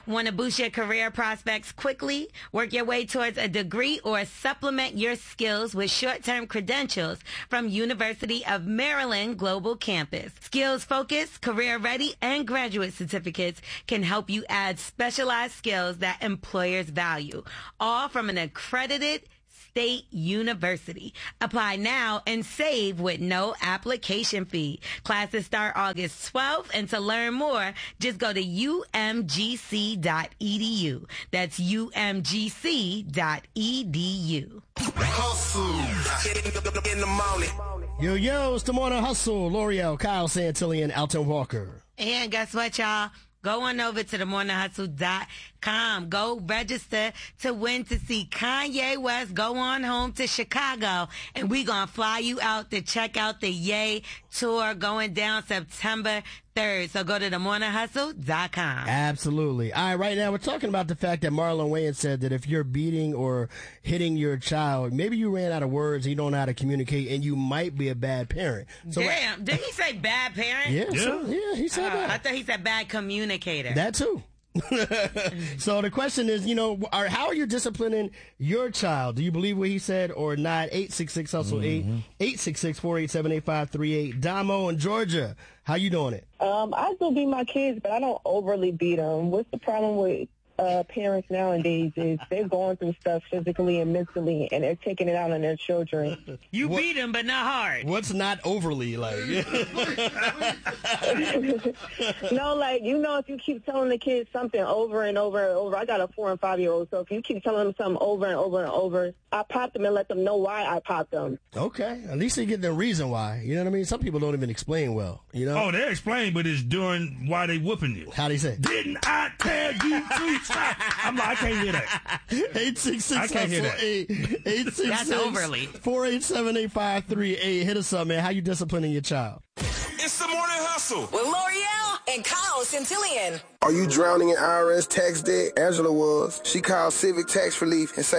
Want to boost your career prospects quickly? Work your way towards a degree or supplement your skills with short-term credentials from University of Maryland Global Campus. Skills focused, career ready, and graduate certificates can help you add specialized skills that employers value, all from an accredited State University. Apply now and save with no application fee. Classes start August 12th, and to learn more, just go to umgc.edu. That's umgc.edu. Hustle in the morning. Yo, it's the Morning Hustle. L'Oreal, Kyle Santillan, Alton Walker. And guess what, y'all? Go on over to themorninghustle.com. Go register to win to see Kanye West go on home to Chicago. And we gonna fly you out to check out the Ye tour going down September 3rd. So go to themorninghustle.com. Absolutely. All right, right now we're talking about the fact that Marlon Wayans said that if you're beating or hitting your child, maybe you ran out of words and you don't know how to communicate, and you might be a bad parent. So damn, did he say bad parent? Yeah, he said that. I thought he said bad communicator. That too. So the question is, how are you disciplining your child? Do you believe what he said or not? 866-HUSTLE-8, 866-487-8538. Damo in Georgia, how you doing it? I still beat my kids, but I don't overly beat them. What's the problem with parents nowadays is they're going through stuff physically and mentally, and they're taking it out on their children. You beat them, but not hard. What's not overly like? No, if you keep telling the kids something over and over and over. I got a 4- and 5-year-old, so if you keep telling them something over and over and over, I pop them and let them know why I popped them. Okay, at least they get the reason why. You know what I mean? Some people don't even explain well. Oh, they explain, but it's during why they whooping you. How they say? Didn't I tell you to stop? I'm like, I can't hear that. 866 I can't hear that. 866 That's overly. 487-8538. Hit us up, man. How you disciplining your child? It's the Morning Hustle with L'Oreal and Kyle Santillan. Are you drowning in IRS tax debt? Angela was. She called Civic Tax Relief and